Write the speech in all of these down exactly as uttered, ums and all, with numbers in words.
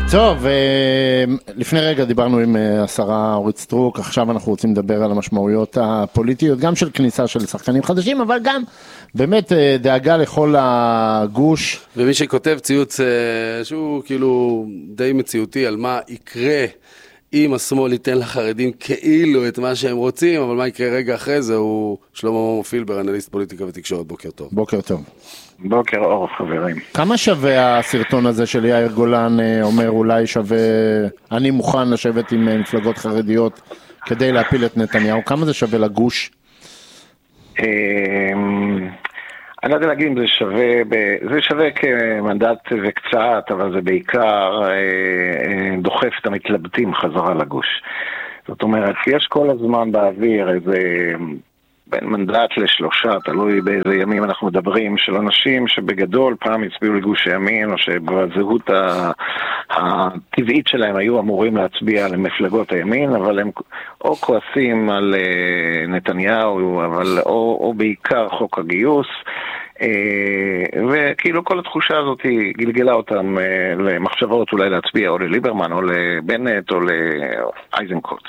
טוב, לפני רגע דיברנו עם השרה אורית סטרוק, עכשיו אנחנו רוצים לדבר על המשמעויות הפוליטיות, גם של כניסה של שחקנים חדשים, אבל גם באמת דאגה לכל הגוש. ומי שכותב ציוץ שהוא כאילו די מציאותי על מה יקרה אם השמאל ייתן לחרדים כאילו את מה שהם רוצים, אבל מה יקרה רגע אחרי זה הוא שלמה פילבר, אנליסט פוליטיקה ותקשורת. בוקר טוב. בוקר טוב. בוקר אור, חברים. כמה שווה הסרטון הזה של יאיר גולן אומר אולי שווה, אני מוכן לשבת עם מפלגות חרדיות כדי להפיל את נתניהו? כמה זה שווה לגוש? אני לא יודע להגיד אם זה שווה, זה שווה כמנדט וקצת, אבל זה בעיקר דוחף את המתלבטים חזרה לגוש. זאת אומרת, יש כל הזמן באוויר איזה בין מנדט לשלושה, תלוי באיזה ימים אנחנו מדברים, של אנשים שבגדול פעם הצביעו לגוש הימין, או שבזהות הטבעית שלהם היו אמורים להצביע למפלגות הימין, אבל הם או כועסים על נתניהו, אבל או, או בעיקר חוק הגיוס, וכאילו כל התחושה הזאת גלגלה אותם למחשבות אולי להצביע או לליברמן או לבנט או לאייזנקוט.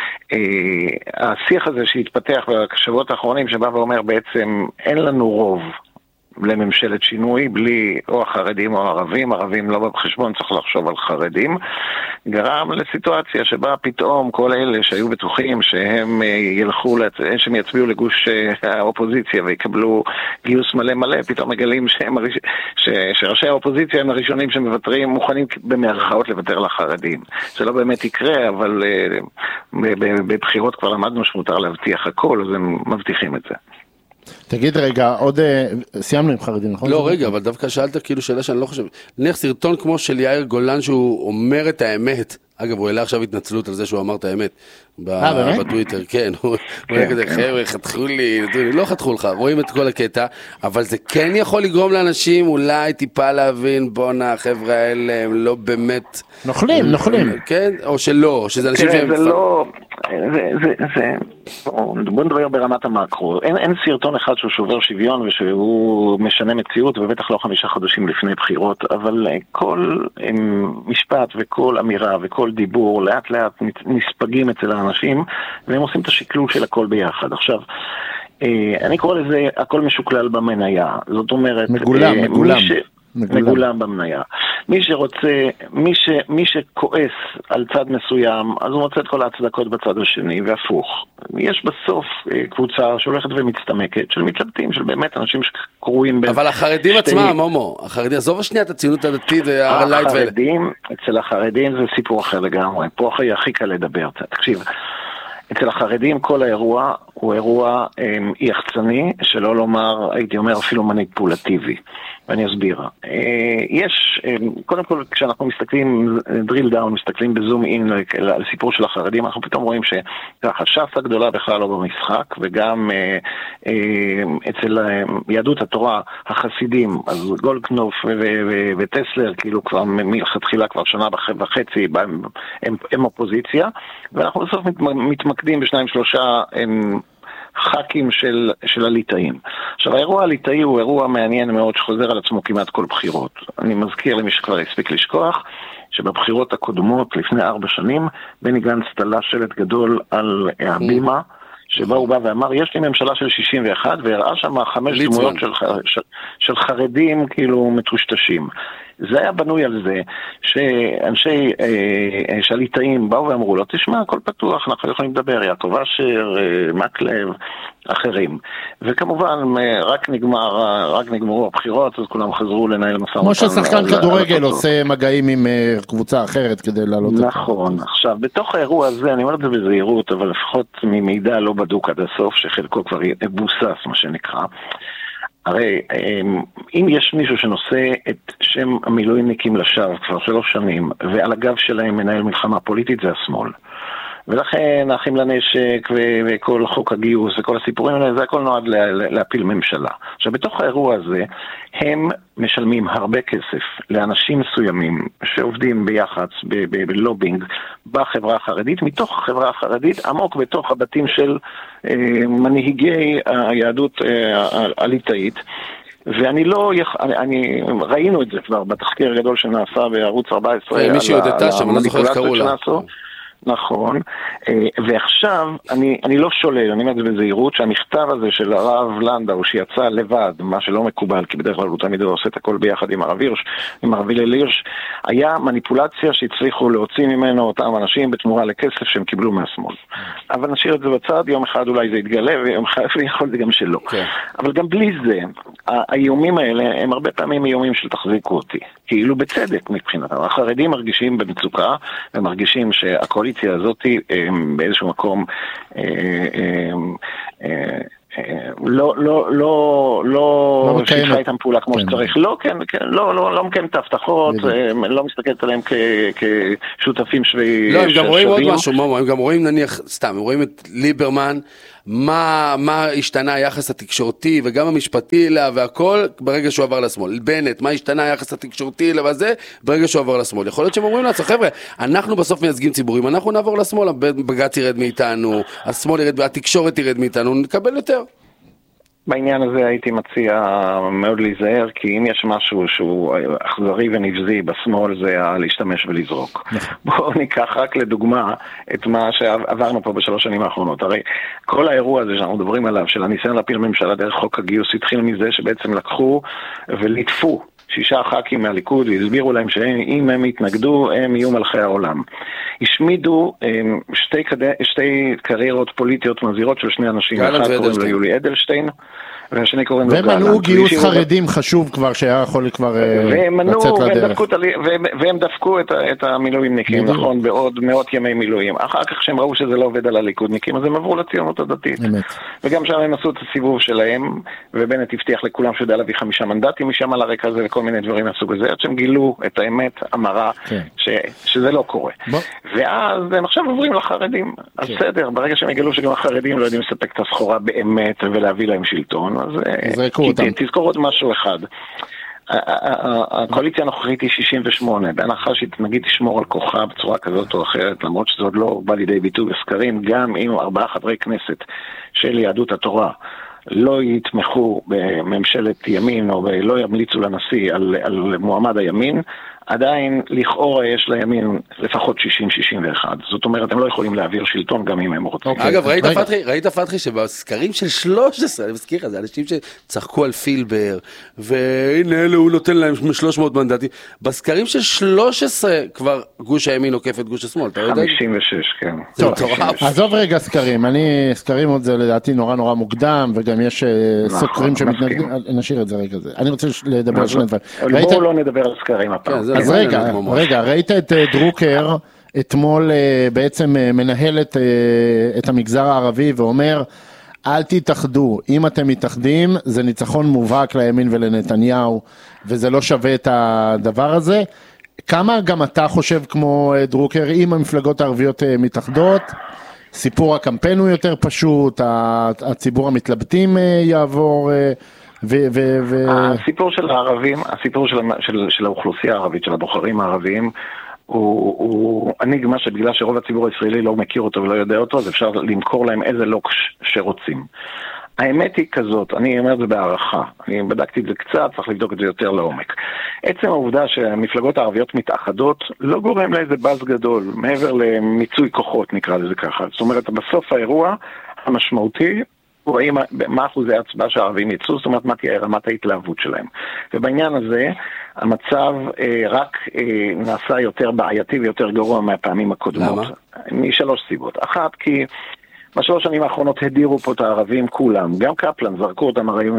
השיח הזה שהתפתח בשבועות האחרונים שבא ואומר בעצם אין לנו רוב לממשלת שינוי בלי או החרדים או הערבים, ערבים לא בחשבון, צריך לחשוב על חרדים, גרם לסיטואציה שבה פתאום כל אלה שהיו בטוחים שהם ילכו, שהם יצביעו לגוש האופוזיציה ויקבלו גיוס מלא מלא, פתאום מגלים שהם, ש, שראשי האופוזיציה הם הראשונים שמוותרים, מוכנים במרכאות לוותר לחרדים. זה לא באמת יקרה, אבל בבחירות כבר למדנו שמותר להבטיח הכל, אז הם מבטיחים את זה. תגיד רגע, עוד סיימנו עם חרדים, נכון? לא, רגע, אבל דווקא שאלת כאילו שאלה שאני לא חושב. נניח סרטון כמו של יאיר גולן שהוא אומר את האמת. אגב, הוא העלה עכשיו התנצלות על זה שהוא אמר את האמת. בטוויטר, כן. הוא אומר כזה, חבר'ה, חתכו לי, לא חתכו לך, רואים את כל הקטע, אבל זה כן יכול לגרום לאנשים אולי טיפה להבין, בונה, החבר'ה האלה, הם לא באמת... נוכלים, נוכלים. כן? או שלא, או שזה אנשים שהם... זה לא... זה, זה, בוא נדבר ברמת המקרו. אין, אין סרטון אחד שהוא שובר שוויון ושהוא משנה מציאות, ובטח לא חמישה חודשים לפני בחירות, אבל כל משפט וכל אמירה וכל דיבור לאט לאט נספגים אצל האנשים, והם עושים את השקלול של הכל ביחד. עכשיו, אני קורא לזה הכל משוקלל במניה. זאת אומרת, מגולם, מגולם. ש... מגולם במניה. מי שרוצה, מי, ש, מי שכועס על צד מסוים, אז הוא מוצא את כל ההצדקות בצד השני, והפוך. יש בסוף קבוצה שהולכת ומצטמקת, של מתלבטים, של באמת אנשים שקרויים... אבל החרדים שתי... עצמם, מומו, החרדים, עזוב השנייה את הציונות הדתית והלייט ואלה. החרדים, אצל החרדים זה סיפור אחר לגמרי, פה הכי, הכי קל לדבר. תקשיב, אצל החרדים כל האירוע הוא אירוע יחצני, שלא לומר, הייתי אומר אפילו מניפולטיבי. ואני אסביר. יש, קודם כל, כשאנחנו מסתכלים, drill down, מסתכלים בזום אין על סיפור של החרדים, אנחנו פתאום רואים שככה, ש"ס הגדולה בכלל לא במשחק, וגם אצל יהדות התורה, החסידים, אז גולדקנופ וטסלר, כאילו כבר מלכתחילה כבר שנה וחצי, הם אופוזיציה, ואנחנו בסוף מתמקדים בשניים שלושה הם חקים של, של הליטאים. עכשיו, האירוע הליטאי הוא אירוע מעניין מאוד שחוזר על עצמו כמעט כל בחירות. אני מזכיר למי שכבר הספיק לשכוח, שבבחירות הקודמות, לפני ארבע שנים, בני גנץ תלה שלט גדול על הבימה, שבה הוא בא ואמר, יש לי ממשלה של שישים ואחת, והראה שם חמש דמויות של, של, של חרדים כאילו מטושטשים. זה היה בנוי על זה שאנשי אה, שליטאים באו ואמרו לו, תשמע, הכל פתוח, אנחנו יכולים לדבר, יעקב אשר, אה, מקלב, אחרים. וכמובן, רק נגמר, רק נגמרו הבחירות, אז כולם חזרו לנהל משא ומתן. כמו ששחקן כדורגל עושה מגעים עם קבוצה אחרת כדי לעלות את זה. נכון. עכשיו, בתוך האירוע הזה, אני אומר את זה בזהירות, אבל לפחות ממידע לא בדוק עד הסוף, שחלקו כבר בוסס, מה שנקרא. הרי אם יש מישהו שנושא את שם המילואימניקים לשווא כבר שלוש שנים, ועל הגב שלהם מנהל מלחמה פוליטית, זה השמאל. ולכן האחים לנשק וכל חוק הגיוס וכל הסיפורים האלה, זה הכל נועד להפיל ממשלה. עכשיו, בתוך האירוע הזה, הם משלמים הרבה כסף לאנשים מסוימים שעובדים ביח"צ, בלובינג, בחברה החרדית, מתוך החברה החרדית, עמוק בתוך הבתים של מנהיגי היהדות הליטאית, ואני לא, אני, אני, ראינו את זה כבר בתחקיר הגדול שנעשה בערוץ ארבע עשרה. מישהו יודעת שם, אני לא זוכר איך קראו לה. נכון, ועכשיו אני, אני לא שולל, אני אומר את זה בזהירות, שהמכתב הזה של הרב לנדאו שיצא לבד, מה שלא מקובל, כי בדרך כלל הוא תמיד עושה את הכל ביחד עם הרב הירש, עם הרב הלל הירש, היה מניפולציה שהצליחו להוציא ממנו אותם אנשים בתמורה לכסף שהם קיבלו מהשמאל. אבל נשאיר את זה בצד, יום אחד אולי זה יתגלה, ויום אחד יכול זה גם שלא. Okay. אבל גם בלי זה, האיומים האלה הם הרבה פעמים איומים של תחזיקו אותי, כאילו בצדק מבחינתם. החרדים מרגישים במצוקה, הם מרגישים שהקואליציה הזאת באיזשהו מקום לא לא לא לא שיתחה איתם פעולה כמו שצריך, לא כן לא לא לא מקיימת הבטחות, לא מסתכלת עליהם כשותפים שווי. לא, הם גם רואים עוד משהו, הם גם רואים נניח סתם, הם רואים את ליברמן, מה מה השתנה היחס התקשורתי וגם המשפטי לה והכל ברגע שהוא עבר לשמאל. בנט, מה השתנה היחס התקשורתי לה וזה ברגע שהוא עבר לשמאל. יכול להיות שהם אומרים לעצמם, חבר'ה, אנחנו בסוף מייצגים ציבורים, אנחנו נעבור לשמאל, בג"ץ ירד מאיתנו, השמאל ירד, התקשורת ירד מאיתנו, נקבל יותר. בעניין הזה הייתי מציע מאוד להיזהר, כי אם יש משהו שהוא אכזרי ונבזי בשמאל, זה להשתמש ולזרוק. בואו ניקח רק לדוגמה את מה שעברנו פה בשלוש שנים האחרונות. הרי כל האירוע הזה שאנחנו מדברים עליו, של הניסיון להפיל ממשלה דרך חוק הגיוס, התחיל מזה שבעצם לקחו וליטפו שישה ח"כים מהליכוד, והסבירו להם שאם הם יתנגדו, הם יהיו מלכי העולם. השמידו שתי, שתי קריירות פוליטיות מזהירות של שני אנשים. אחד קוראים לו יולי אדלשטיין, והשני קוראים לו גלנט. ומנעו גיוס חרדים חשוב כבר, שהיה יכול כבר לצאת לדרך. והם דפקו את המילואימניקים, נכון, בעוד מאות ימי מילואים. אחר כך שהם ראו שזה לא עובד על הליכודניקים, אז הם עברו לציונות הדתית. וגם שם הם עשו את הסיבוב שלהם, ובנט הבטיח לכולם שיודע להביא חמישה מנדטים משם על הרקע הזה וכל מיני דברים מהסוג הזה, עד שהם גילו את האמת המרה שזה לא קורה. ואז הם עכשיו עוברים לחרדים. אז בסדר, ברגע שהם יגלו שגם החרדים לא יודעים לספק את הסחורה באמת ולהביא להם שלטון, אז תזכור עוד משהו אחד. הקואליציה הנוכחית היא שישים ושמונה, בהנחה שנגיד תשמור על כוחה בצורה כזאת או אחרת, למרות שזה עוד לא בא לידי ביטוי בסקרים, גם אם ארבעה חברי כנסת של יהדות התורה לא יתמכו בממשלת ימין או לא ימליצו לנשיא על, על מועמד הימין, עדיין לכאורה יש לימין לפחות שישים שישים ואחת. זאת אומרת, הם לא יכולים להעביר שלטון גם אם הם רוצים. אגב, ראית פתחי שבסקרים של שלוש עשרה, אני מזכיר לך, זה אנשים שצחקו על פילבר, והנה אלו הוא נותן להם שלוש מאות מנדטים. בסקרים של שלוש עשרה כבר גוש הימין עוקף את גוש השמאל. חמישים ושש, כן. עזוב רגע סקרים, אני, סקרים עוד זה לדעתי נורא נורא מוקדם, וגם יש סוקרים שמתנגדים, נשאיר את זה רגע זה. אני רוצה לדבר על שני דברים. בואו לא נדבר על סקרים הפעם. אז רגע, רגע, ראית את דרוקר אתמול בעצם מנהל את, את המגזר הערבי ואומר, אל תתאחדו, אם אתם מתאחדים זה ניצחון מובהק לימין ולנתניהו, וזה לא שווה את הדבר הזה. כמה גם אתה חושב כמו דרוקר, אם המפלגות הערביות מתאחדות, סיפור הקמפיין הוא יותר פשוט, הציבור המתלבטים יעבור... ו- ו- ו- הסיפור של הערבים, הסיפור של, של, של האוכלוסייה הערבית, של הבוחרים הערביים, הוא, הוא אניגמה שבגלל שרוב הציבור הישראלי לא מכיר אותו ולא יודע אותו, אז אפשר למכור להם איזה לוק שרוצים. האמת היא כזאת, אני אומר את זה בערכה, אני בדקתי את זה קצת, צריך לבדוק את זה יותר לעומק. עצם העובדה שהמפלגות הערביות מתאחדות לא גורם לאיזה באז גדול, מעבר למיצוי כוחות נקרא לזה ככה. זאת אומרת, בסוף האירוע המשמעותי, רואים מה אחוזי ההצבעה שהערבים יצאו, זאת אומרת מה תהיה רמת ההתלהבות שלהם. ובעניין הזה, המצב אה, רק אה, נעשה יותר בעייתי ויותר גרוע מהפעמים הקודמות. למה? משלוש סיבות. אחת, כי בשלוש שנים האחרונות הדירו פה את הערבים כולם, גם קפלן זרקו אותם הרי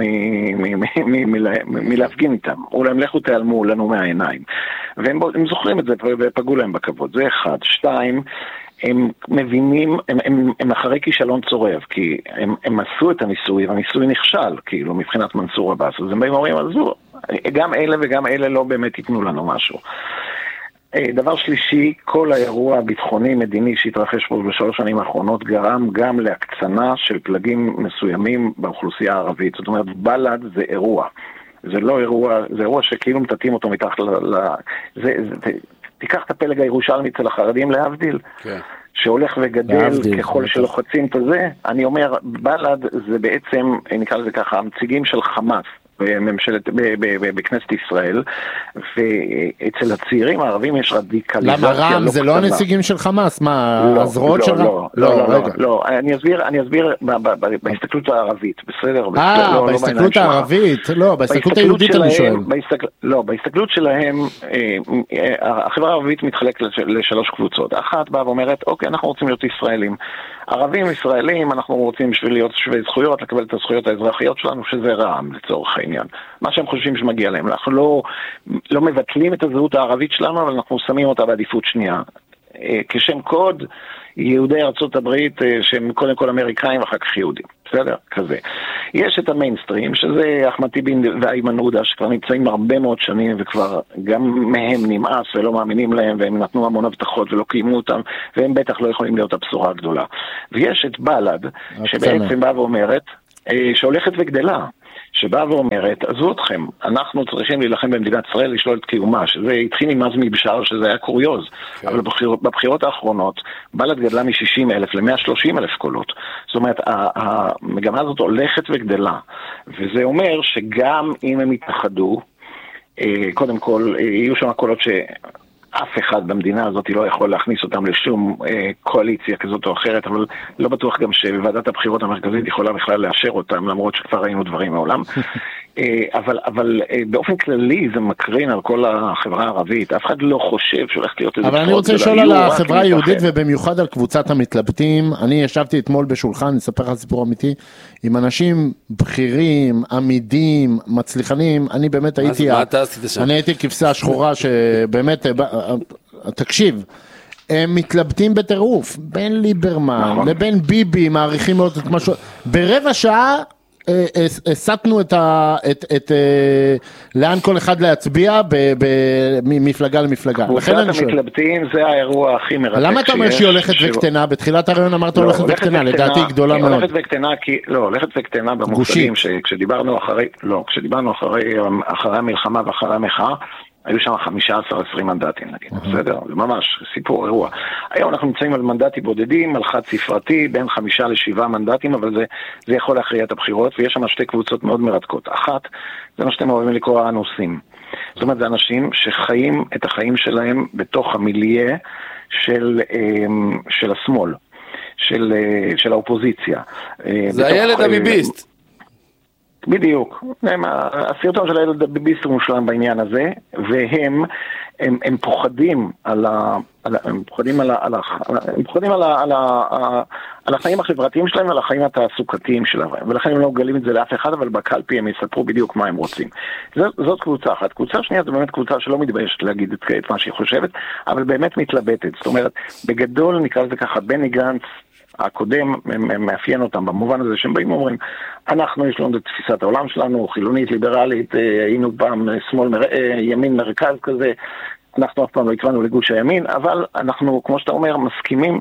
מלהפגין איתם, אולי הם לכו תיעלמו לנו מהעיניים. והם זוכרים את זה ופגעו להם בכבוד. זה אחד. שתיים, הם מבינים, הם, הם, הם אחרי כישלון צורב, כי הם, הם עשו את הניסוי, והניסוי נכשל, כאילו, מבחינת מנסור עבאס. אז הם באים ואומרים, אז זו, גם אלה וגם אלה לא באמת ייתנו לנו משהו. דבר שלישי, כל האירוע הביטחוני מדיני שהתרחש פה בשלוש שנים האחרונות גרם גם להקצנה של פלגים מסוימים באוכלוסייה הערבית. זאת אומרת, בל"ד זה אירוע. זה לא אירוע, זה אירוע שכאילו מטאטים אותו מתחת ל... ל זה, זה, תיקח את הפלג הירושלמי אצל החרדים להבדיל, כן. שהולך וגדל להבדיל, ככל שלוחצים את זה. אני אומר, בל"ד זה בעצם, נקרא לזה ככה, המציגים של חמאס. בממשלת, בכנסת ישראל, ואצל הצעירים הערבים יש רדיקליזציה. למה רם? זה לא הנציגים של חמאס? מה, הזרועות של רם? לא, לא, לא, לא, אני אסביר, אני אסביר בהסתכלות הערבית, בסדר? אה, בהסתכלות הערבית, לא, בהסתכלות היהודית אני שואל. לא, בהסתכלות שלהם, החברה הערבית מתחלקת לשלוש קבוצות. אחת באה ואומרת, אוקיי, אנחנו רוצים להיות ישראלים. ערבים ישראלים, אנחנו רוצים בשביל להיות שווי זכויות, לקבל את הזכויות האזרחיות שלנו, שזה רעם לצורך העניין. מה שהם חושבים שמגיע להם. אנחנו לא, לא מבטלים את הזהות הערבית שלנו, אבל אנחנו שמים אותה בעדיפות שנייה. כשם קוד, יהודי ארצות הברית שהם קודם כל אמריקאים ואחר כך יהודים, בסדר? כזה. יש את המיינסטרים, שזה אחמד טיבי ואיימן עודה, שכבר נמצאים הרבה מאוד שנים וכבר גם מהם נמאס ולא מאמינים להם, והם נתנו המון הבטחות ולא קיימו אותם, והם בטח לא יכולים להיות הבשורה הגדולה. ויש את בל"ד, שבעצם באה ואומרת, שהולכת וגדלה, שבאה ואומרת, עזבו אתכם, אנחנו צריכים להילחם במדינת ישראל, לשלול את קיומה, שזה התחיל עם עזמי בשאר, שזה היה קוריוז, okay. אבל בבחירות, בבחירות האחרונות, בל"ד גדלה מ-שישים אלף ל-מאה ושלושים אלף קולות. זאת אומרת, המגמה הזאת הולכת וגדלה, וזה אומר שגם אם הם יתאחדו, קודם כל, יהיו שם קולות ש... אף אחד במדינה הזאת לא יכול להכניס אותם לשום אה, קואליציה כזאת או אחרת, אבל לא בטוח גם שוועדת הבחירות המרכזית יכולה בכלל לאשר אותם, למרות שכבר ראינו דברים מעולם. אה, אבל, אבל אה, באופן כללי זה מקרין על כל החברה הערבית, אף אחד לא חושב שהולכת להיות איזה... אבל אני רוצה לשאול על החברה היהודית ובמיוחד על קבוצת המתלבטים. אני ישבתי אתמול בשולחן, אני אספר לך סיפור אמיתי, עם אנשים בכירים, עמידים, מצליחנים. אני באמת הייתי... מה אתה עשית שם? אני הייתי כבשה שחורה שבאמת... תקשיב, הם מתלבטים בטירוף, בין ליברמן נכון. לבין ביבי, מעריכים מאוד את משהו, ברבע שעה הסתנו את, את, את, לאן כל אחד להצביע ממפלגה למפלגה. קבוצת המתלבטים זה האירוע הכי מרתק. למה אתה אומר שהיא הולכת וקטנה? בתחילת הרעיון אמרת הולכת וקטנה, לדעתי היא גדולה מאוד. הולכת וקטנה, לא, הולכת וקטנה במושגים שכשדיברנו אחרי, לא, כשדיברנו אחרי המלחמה ואחרי המחאה, היו שם חמישה עשר עשרים מנדטים, נגיד, בסדר? זה ממש סיפור, אירוע. היום אנחנו נמצאים על מנדטים בודדים, על חד ספרתי, בין חמישה לשבעה מנדטים, אבל זה, זה יכול להכריע את הבחירות, ויש שם שתי קבוצות מאוד מרתקות. אחת, זה מה שאתם אוהבים לקרוא האנוסים. זאת אומרת, זה אנשים שחיים את החיים שלהם בתוך המיליה של, של השמאל, של, של האופוזיציה. זה הילד הביביסט. בדיוק. הסרטון של הילד הביביסט הוא מושלם בעניין הזה, והם הם, הם פוחדים על ה... הם פוחדים על ה... על ה... הם פוחדים על ה... על ה... על החיים החברתיים שלהם ועל החיים התעסוקתיים שלהם, ולכן הם לא מגלים את זה לאף אחד, אבל בקלפי הם יספרו בדיוק מה הם רוצים. זאת, זאת קבוצה אחת. קבוצה שנייה זו באמת קבוצה שלא מתביישת להגיד את, את מה שהיא חושבת, אבל באמת מתלבטת. זאת אומרת, בגדול נקרא לזה ככה, בני גנץ הקודם מאפיין אותם במובן הזה שהם באים ואומרים, אנחנו יש לנו את תפיסת העולם שלנו, חילונית, ליברלית, היינו פעם שמאל, ימין, מרכז כזה, אנחנו אף פעם לא הקראנו לגוש הימין, אבל אנחנו, כמו שאתה אומר, מסכימים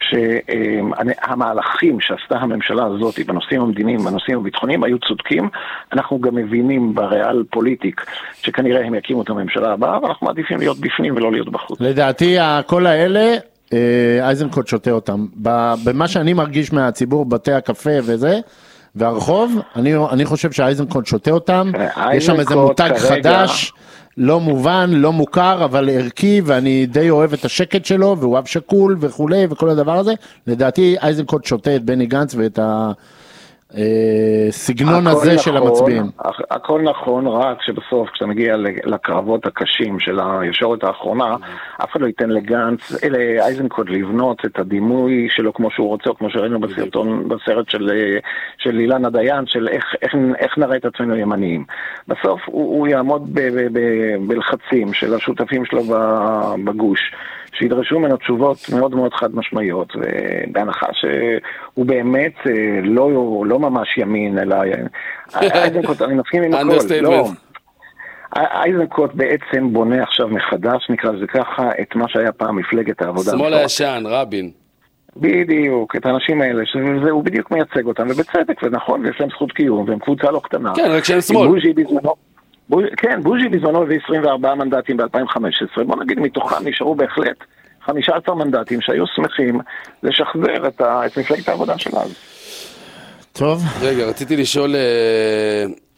שהמהלכים שעשתה הממשלה הזאת בנושאים המדיניים, בנושאים הביטחוניים, היו צודקים. אנחנו גם מבינים בריאל פוליטיק שכנראה הם יקימו את הממשלה הבאה, אבל אנחנו מעדיפים להיות בפנים ולא להיות בחוץ. לדעתי, כל האלה, אייזנקוט שותה אותם. במה שאני מרגיש מהציבור, בתי הקפה וזה, והרחוב, אני, אני חושב שהאייזנקוט שותה אותם. יש שם איזה מותג חדש, לא מובן, לא מוכר, אבל ערכי, ואני די אוהב את השקט שלו, והוא אב שקול וכולי, וכל הדבר הזה. לדעתי, אייזנקוט שותה את בני גנץ ואת הסגנון הזה של המצביעים. הכל נכון, רק שבסוף, כשאתה מגיע לקרבות הקשים של הישורת האחרונה, אף אחד לא ייתן לגנץ, אלה אייזנקוט לבנות את הדימוי שלו כמו שהוא רוצה, או כמו שראינו בסרטון, בסרט של, של אילנה דיין, של איך, איך, איך נראה את עצמנו ימניים. בסוף הוא, הוא יעמוד ב, ב, ב, בלחצים של השותפים שלו בגוש, שידרשו ממנו תשובות מאוד מאוד חד משמעיות, ובהנחה שהוא באמת לא, לא ממש ימין, אלא אייזנקוט, אני מסכים עם הכל, לא. אייזנקוט בעצם בונה עכשיו מחדש, נקרא לזה ככה, את מה שהיה פעם מפלגת העבודה. שמאל הישן, רבין. בדיוק, את האנשים האלה, שהוא בדיוק מייצג אותם, ובצדק, ונכון, ויש להם זכות קיום, והם קבוצה לא קטנה. כן, רק שהם שמאל. בוז'י בזמנו, כן, בוז'י בזמנו הביא עשרים וארבעה מנדטים ב-אלפיים וחמש עשרה, בוא נגיד מתוכם נשארו בהחלט חמישה עשר מנדטים שהיו שמחים לשחזר את, ה... את מפלגת העבודה של אז. טוב. רגע, רציתי לשאול,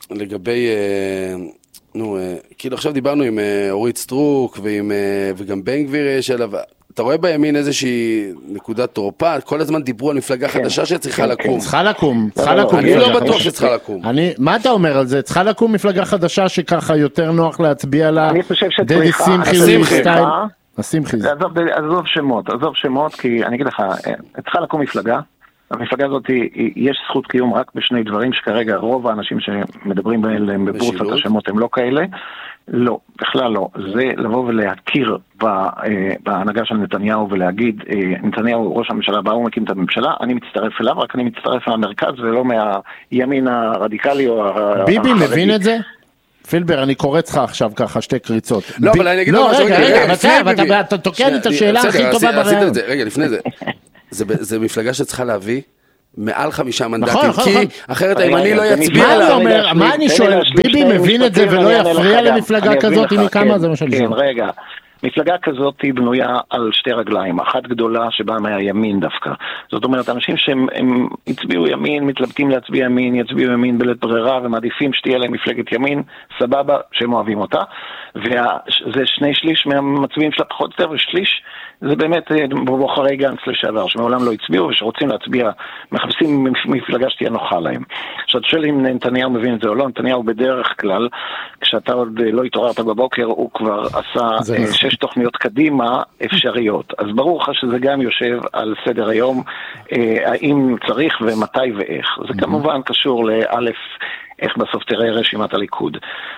לגבי, נו, כאילו עכשיו דיברנו עם אורית סטרוק ועם, וגם בן גביר יש עליו, אתה רואה בימין איזושהי נקודת תורפה, כל הזמן דיברו על מפלגה חדשה שצריכה לקום. צריכה לקום, צריכה לקום. אני לא בטוח שצריכה לקום. מה אתה אומר על זה? צריכה לקום מפלגה חדשה שככה יותר נוח להצביע לה? אני חושב דדי שמחי סטייל. השמחי. עזוב שמות, עזוב שמות, כי אני אגיד לך, צריכה לקום מפלגה, המפלגה הזאת יש זכות קיום רק בשני דברים שכרגע רוב האנשים שמדברים בהם בבורסת השמות הם לא כאלה. לא, בכלל לא. זה לבוא ולהכיר בהנהגה של נתניהו ולהגיד, נתניהו ראש הממשלה בא, הוא מקים את הממשלה, אני מצטרף אליו, רק אני מצטרף מהמרכז ולא מהימין הרדיקלי או החרדי. ביבי מבין את זה? פילבר, אני קורץ לך עכשיו ככה שתי קריצות. לא, אבל אני אגיד לך משהו. לא, רגע, רגע, אתה תוקן את השאלה הכי טובה ברעיון. רגע, לפני זה. זה מפלגה שצריכה להביא מעל חמישה מנדטים, כי אחרת הימני לא יצביע עליו. מה אני שואל, ביבי מבין את זה ולא יפריע למפלגה כזאת אם היא קמה, זה מה שאני שואל. רגע, מפלגה כזאת היא בנויה על שתי רגליים, אחת גדולה שבאה מהימין דווקא. זאת אומרת, אנשים שהם הצביעו ימין, מתלבטים להצביע ימין, יצביעו ימין בלית ברירה, ומעדיפים שתהיה להם מפלגת ימין, סבבה, שהם אוהבים אותה. וזה שני שליש מהמצביעים שלה פחות יותר, ושליש זה באמת בוחרי גנץ לשעבר, שמעולם לא הצביעו ושרוצים להצביע, מחפשים מפלגה שתהיה נוחה להם. עכשיו, שואל אם נתניהו מבין את זה או לא, נתניהו בדרך כלל, כשאתה עוד לא התעוררת בבוקר, הוא כבר עשה שש תוכניות קדימה אפשריות. אז ברור לך שזה גם יושב על סדר היום, האם צריך ומתי ואיך. זה כמובן קשור לאלף, איך בסוף תראה רשימת הליכוד,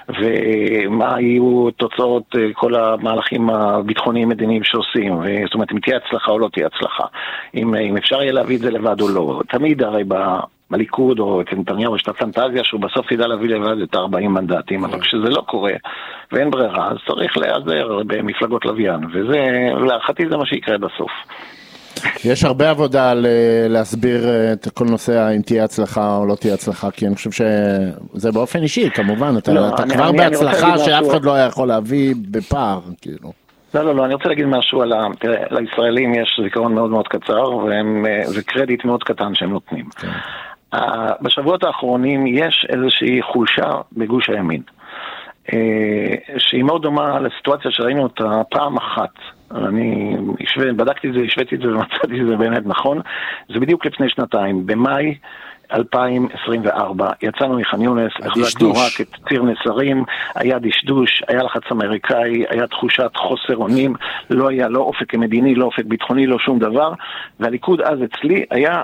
ומה יהיו תוצאות כל המהלכים הביטחוניים מדיניים שעושים, זאת אומרת, אם תהיה הצלחה או לא תהיה הצלחה, אם, אם אפשר יהיה להביא את זה לבד או לא. תמיד הרי בליכוד או את נתניהו יש את הפנטזיה שהוא בסוף ידע להביא לבד את ארבעים מנדטים, אבל כשזה לא קורה ואין ברירה, אז צריך להיעזר במפלגות לוויין, וזה, להערכתי זה מה שיקרה בסוף. יש הרבה עבודה להסביר את כל נושא אם תהיה הצלחה או לא תהיה הצלחה, כי אני חושב שזה באופן אישי, כמובן, אתה כבר בהצלחה שאף אחד לא היה יכול להביא בפער, כאילו. לא, לא, לא, אני רוצה להגיד משהו על ה... תראה, לישראלים יש זיכרון מאוד מאוד קצר, זה קרדיט מאוד קטן שהם נותנים. בשבועות האחרונים יש איזושהי חולשה בגוש הימין, שהיא מאוד דומה לסיטואציה שראינו אותה פעם אחת. אני בדקתי את זה, השוויתי את זה ומצאתי את זה באמת נכון. זה בדיוק לפני שנתיים, במאי אלפיים עשרים וארבע, יצאנו מח'אן יונס, החלטנו רק את ציר נסרים, היה דשדוש, היה לחץ אמריקאי, היה תחושת חוסר אונים, לא היה לא אופק מדיני, לא אופק ביטחוני, לא שום דבר, והליכוד אז אצלי היה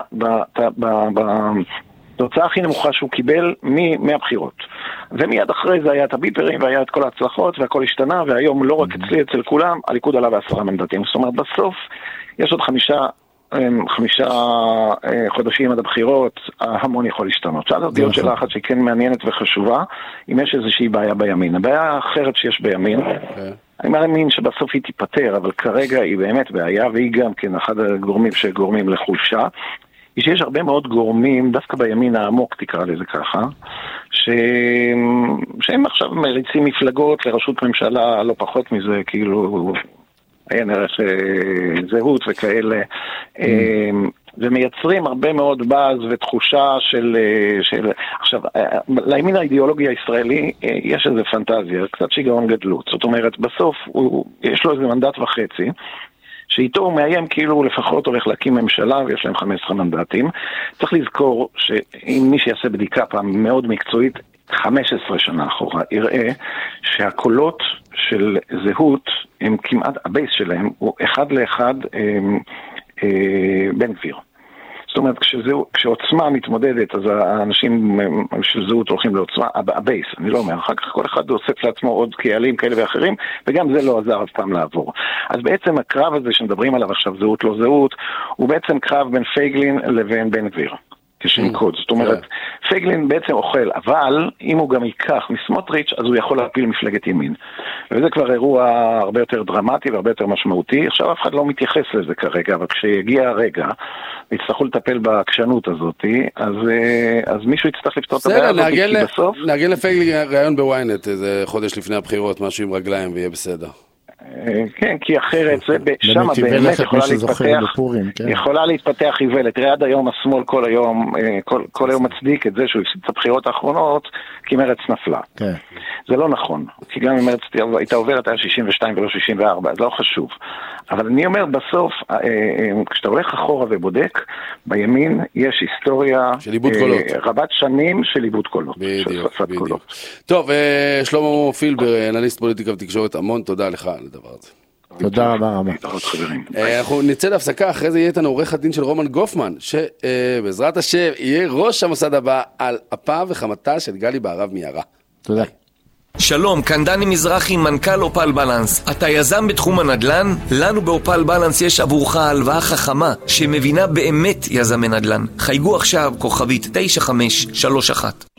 בתוצאה הכי נמוכה שהוא קיבל מהבחירות. ומיד אחרי זה היה את הביפרים, והיה את כל ההצלחות, והכל השתנה, והיום לא רק אצלי, אצל כולם, הליכוד עלה בעשרה מנדטים. זאת אומרת, בסוף יש עוד חמישה חמישה חודשים עד הבחירות, המון יכול להשתנות. שאלת אותי עוד שאלה אחת שכן מעניינת וחשובה, אם יש איזושהי בעיה בימין. הבעיה האחרת שיש בימין, אני מאמין שבסוף היא תיפטר, אבל כרגע היא באמת בעיה, והיא גם כן אחד הגורמים שגורמים לחולשה, היא שיש הרבה מאוד גורמים, דווקא בימין העמוק תקרא לזה ככה, ש... שהם עכשיו מריצים מפלגות לראשות ממשלה, לא פחות מזה, כאילו... היה נראה זהות וכאלה, ומייצרים הרבה מאוד באז ותחושה של, של... עכשיו, לימין האידיאולוגי הישראלי יש איזו פנטזיה, קצת שיגעון גדלות. זאת אומרת, בסוף הוא, יש לו איזה מנדט וחצי, שאיתו הוא מאיים כאילו הוא לפחות הולך להקים ממשלה ויש להם חמישה עשר מנדטים. צריך לזכור שאם מי שיעשה בדיקה פעם מאוד מקצועית, חמש עשרה שנה אחורה, יראה שהקולות של זהות, הם כמעט, הבייס שלהם הוא אחד לאחד הם, אה, בן גביר. זאת אומרת, כשזהו, כשעוצמה מתמודדת, אז האנשים של זהות הולכים לעוצמה, הבייס, אני לא אומר, אחר כך כל אחד אוסף לעצמו עוד קהלים כאלה ואחרים, וגם זה לא עזר אף פעם לעבור. אז בעצם הקרב הזה שמדברים עליו עכשיו, זהות לא זהות, הוא בעצם קרב בין פייגלין לבין בן גביר. כשנקוד, זאת אומרת, פייגלין בעצם אוכל, אבל אם הוא גם ייקח מסמוטריץ' אז הוא יכול להפיל מפלגת ימין. וזה כבר אירוע הרבה יותר דרמטי והרבה יותר משמעותי. עכשיו אף אחד לא מתייחס לזה כרגע, אבל כשיגיע הרגע, יצטרכו לטפל בעקשנות הזאת, אז, אז מישהו יצטרך לפתור את הבעיה הזאת, כי בסוף... נארגן לפייגלין רעיון בוויינט, איזה חודש לפני הבחירות, משהו עם רגליים ויהיה בסדר. כן, כי אחרת זה שם באמת יכולה להתפתח, יכולה להתפתח איוולת. תראה, עד היום השמאל כל היום, כל היום מצדיק את זה שהוא הפסיד את הבחירות האחרונות, כי מרץ נפלה. זה לא נכון, כי גם אם מרץ הייתה עוברת היה שישים ושתיים ולא שישים וארבע, אז לא חשוב. אבל אני אומר בסוף, כשאתה הולך אחורה ובודק, בימין יש היסטוריה רבת שנים של איבוד קולות. בדיוק, בדיוק. טוב, שלמה פילבר, אנליסט פוליטיקה ותקשורת, המון תודה לך על הדבר הזה. תודה רבה רבה. אנחנו נצא להפסקה, אחרי זה יהיה איתנו עורך הדין של רומן גופמן, שבעזרת השם יהיה ראש המוסד הבא על אפה וחמתה של גלי בהרב מיערה. תודה. שלום, כאן דני מזרחי, מנכ"ל אופל בלנס. אתה יזם בתחום הנדל"ן? לנו באופל בלנס יש עבורך הלוואה חכמה שמבינה באמת יזמי נדל"ן. חייגו עכשיו כוכבית תשע חמש שלוש אחת.